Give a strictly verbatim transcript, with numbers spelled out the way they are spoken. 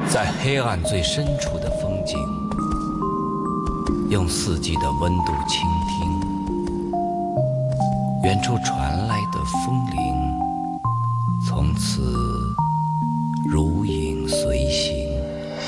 在黑暗最深处的风景，用四季的温度倾听远处传来的风铃，从此如影随形。